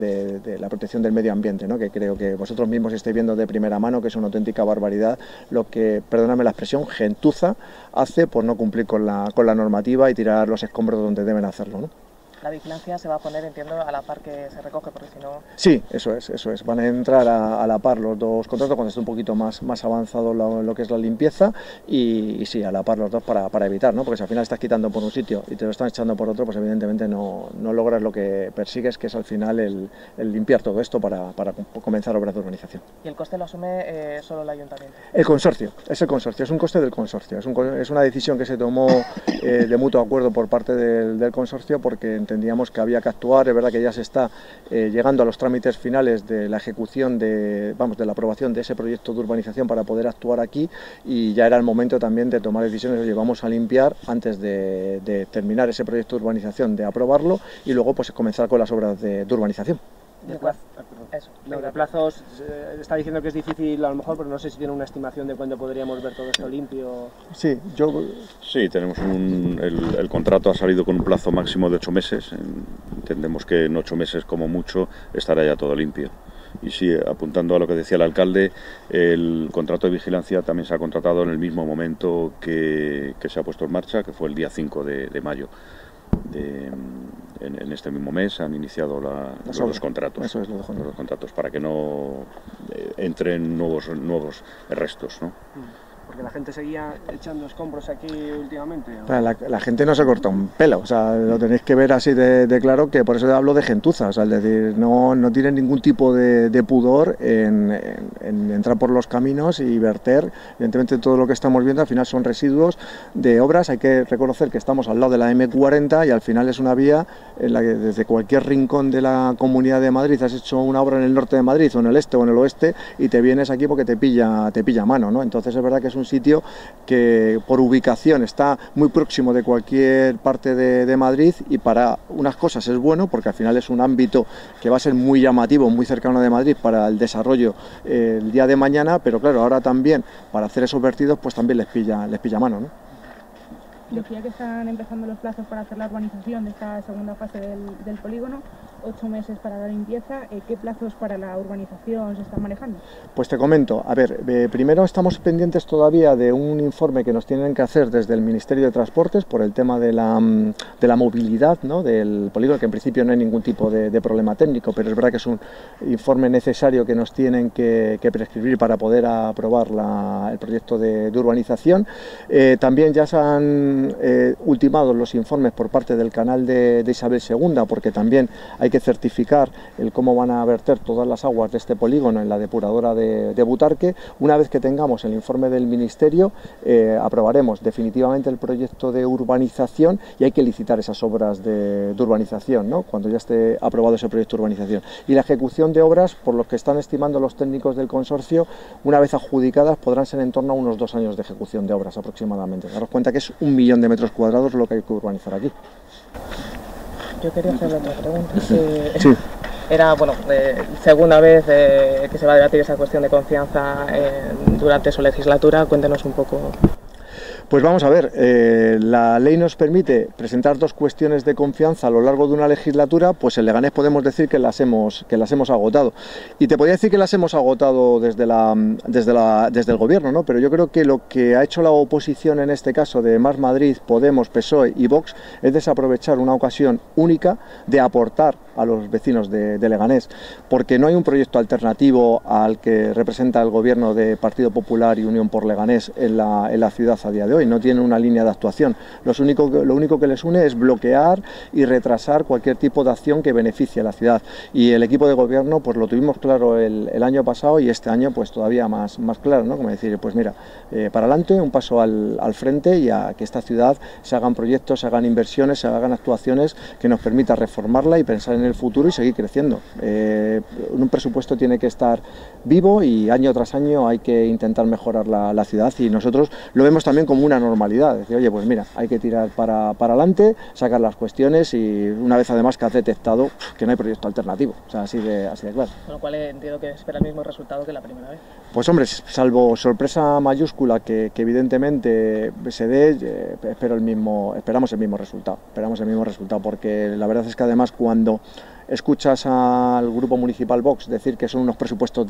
de la protección del medio ambiente, ¿no? Que creo que vosotros mismos estáis viendo de primera mano que es una auténtica barbaridad lo que, perdóname la expresión, gentuza hace por no cumplir con la normativa y tirar los escombros donde deben hacerlo, ¿no? La vigilancia se va a poner, entiendo, a la par que se recoge, porque si no... Sí, eso es. Van a entrar a la par los dos contratos cuando esté un poquito más avanzado lo que es la limpieza y sí, a la par los dos para evitar, ¿no? Porque si al final estás quitando por un sitio y te lo están echando por otro, pues evidentemente no logras lo que persigues, que es al final el limpiar todo esto para comenzar obras de urbanización. ¿Y el coste lo asume solo el ayuntamiento? El consorcio, es un coste del consorcio, es una decisión que se tomó de mutuo acuerdo por parte del consorcio porque entendíamos que había que actuar. Es verdad que ya se está llegando a los trámites finales de la ejecución de la aprobación de ese proyecto de urbanización para poder actuar aquí y ya era el momento también de tomar decisiones. Oye, vamos a limpiar antes de terminar ese proyecto de urbanización, de aprobarlo y luego pues comenzar con las obras de urbanización. De plazos, está diciendo que es difícil a lo mejor, pero no sé si tiene una estimación de cuándo podríamos ver todo esto limpio. Sí, tenemos el contrato ha salido con un plazo máximo de 8 meses, entendemos que en 8 meses como mucho estará ya todo limpio. Y sí, apuntando a lo que decía el alcalde, el contrato de vigilancia también se ha contratado en el mismo momento que se ha puesto en marcha, que fue el día 5 de mayo. En este mismo mes han iniciado los contratos. Eso es lo de los contratos para que no entren nuevos restos, ¿no? Porque la gente seguía echando escombros aquí últimamente. La gente no se corta un pelo, o sea, lo tenéis que ver así de claro, que por eso hablo de gentuza, o sea, es decir, no tienen ningún tipo de pudor en entrar por los caminos y verter. Evidentemente todo lo que estamos viendo al final son residuos de obras. Hay que reconocer que estamos al lado de la M40 y al final es una vía en la que desde cualquier rincón de la Comunidad de Madrid has hecho una obra en el norte de Madrid o en el este o en el oeste y te vienes aquí porque te pilla a mano, ¿no? Entonces es verdad que es un sitio que por ubicación está muy próximo de cualquier parte de Madrid y para unas cosas es bueno porque al final es un ámbito que va a ser muy llamativo, muy cercano de Madrid para el desarrollo el día de mañana, pero claro, ahora también para hacer esos vertidos pues también les pilla mano, ¿no? Decía que están empezando los plazos para hacer la urbanización de esta segunda fase del polígono, 8 meses para la limpieza. ¿Qué plazos para la urbanización se están manejando? Pues te comento, a ver, primero estamos pendientes todavía de un informe que nos tienen que hacer desde el Ministerio de Transportes por el tema de la movilidad, ¿no?, del polígono, que en principio no hay ningún tipo de problema técnico, pero es verdad que es un informe necesario que nos tienen que prescribir para poder aprobar el proyecto de urbanización. También ya se han ultimados los informes por parte del canal de Isabel II, porque también hay que certificar el cómo van a verter todas las aguas de este polígono en la depuradora de Butarque. Una vez que tengamos el informe del Ministerio, aprobaremos definitivamente el proyecto de urbanización y hay que licitar esas obras de urbanización, ¿no?, cuando ya esté aprobado ese proyecto de urbanización. Y la ejecución de obras, por lo que están estimando los técnicos del consorcio, una vez adjudicadas podrán ser en torno a unos 2 años de ejecución de obras aproximadamente. Daros cuenta que es 1 millón de metros cuadrados lo que hay que urbanizar aquí. Yo quería hacerle otra pregunta. Sí. Era, segunda vez que se va a debatir esa cuestión de confianza durante su legislatura. Cuéntenos un poco. Pues vamos a ver, la ley nos permite presentar 2 cuestiones de confianza a lo largo de una legislatura, pues en Leganés podemos decir que las hemos agotado. Y te podría decir que las hemos agotado desde el gobierno, ¿no? Pero yo creo que lo que ha hecho la oposición en este caso de Más Madrid, Podemos, PSOE y Vox es desaprovechar una ocasión única de aportar a los vecinos de Leganés, porque no hay un proyecto alternativo al que representa el gobierno de Partido Popular y Unión por Leganés en la ciudad a día de hoy. No tienen una línea de actuación. Lo único que les une es bloquear y retrasar cualquier tipo de acción que beneficie a la ciudad. Y el equipo de gobierno pues lo tuvimos claro el año pasado y este año pues todavía más claro, ¿no? Como decir, pues mira, para adelante, un paso al frente y a que esta ciudad se hagan proyectos, se hagan inversiones, se hagan actuaciones que nos permita reformarla y pensar en el futuro y seguir creciendo. Un presupuesto tiene que estar vivo y año tras año hay que intentar mejorar la ciudad y nosotros lo vemos también como una normalidad. Decir, oye, pues mira, hay que tirar para adelante, sacar las cuestiones y una vez además que has detectado que no hay proyecto alternativo. O sea, así de claro. Con lo cual entiendo que espera el mismo resultado que la primera vez. Pues hombre, salvo sorpresa mayúscula que evidentemente se dé, esperamos el mismo resultado. Esperamos el mismo resultado porque la verdad es que además cuando escuchas al grupo municipal Vox decir que son unos presupuestos